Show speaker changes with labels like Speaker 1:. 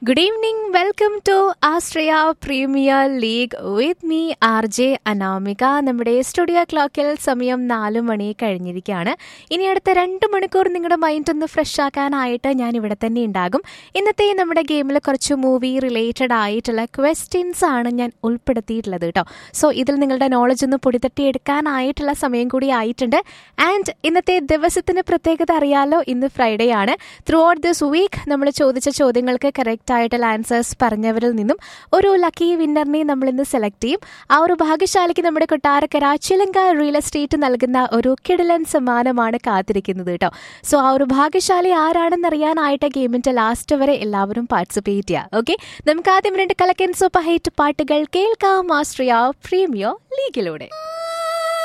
Speaker 1: Good evening. Welcome to Australia Premier League with me, RJ Anamika. നമ്മുടെ studio ക്ലോക്കിൽ സമയം 4 മണി കഴിഞ്ഞിരിക്കുകയാണ്. ഇനി അടുത്ത 2 മണിക്കൂർ നിങ്ങളുടെ മൈൻഡ് ഒന്ന് ഫ്രഷ് ആക്കാനായിട്ട് ഞാൻ ഇവിടെ തന്നെ ഉണ്ടാകും. ഇന്നത്തെ നമ്മുടെ ഗെയിമിൽ കുറച്ച് മൂവി റിലേറ്റഡ് ആയിട്ടുള്ള ക്വസ്റ്റ്യൻസ് ആണ് ഞാൻ ഉൾപ്പെടുത്തിയിട്ടുള്ളത് കേട്ടോ. സോ ഇതിൽ നിങ്ങളുടെ നോളജ് ഒന്ന് പൊടിതട്ടിയെടുക്കാനായിട്ടുള്ള സമയം കൂടി ആയിട്ടുണ്ട്. ആൻഡ് ഇന്നത്തെ ദിവസത്തിന് പ്രത്യേകത അറിയാലോ, ഇന്ന് ഫ്രൈഡേ ആണ്. ത്രൂ ഔട്ട് ദിസ് വീക്ക് നമ്മൾ ചോദിച്ച ചോദ്യങ്ങൾക്ക് കറക്റ്റ് ആയിട്ടുള്ള ആൻസേഴ്സ് പറഞ്ഞവരിൽ നിന്നും ഒരു ലക്കി വിന്നറിനെ നമ്മൾ ഇന്ന് സെലക്ട് ചെയ്യും. ആ ഒരു ഭാഗ്യശാലിക്ക് നമ്മുടെ കൊട്ടാരക്കര ചിലങ്ക റിയൽ എസ്റ്റേറ്റ് നൽകുന്ന ഒരു കിടിലൻ സമ്മാനമാണ് കാത്തിരിക്കുന്നത് കേട്ടോ. സോ ആ ഒരു ഭാഗ്യശാലി ആരാണെന്നറിയാനായിട്ട് ഗെയിമിന്റെ ലാസ്റ്റ് വരെ എല്ലാവരും പാർട്ടിസിപ്പേറ്റ് ചെയ്യുക. ഓക്കെ, നമുക്ക് ആദ്യം 2 കലക്കൻ സൂപ്പർ ഹിറ്റ് പാട്ടുകൾ കേൾക്കാം ആസ്ട്രിയ പ്രീമിയർ ലീഗിലൂടെ.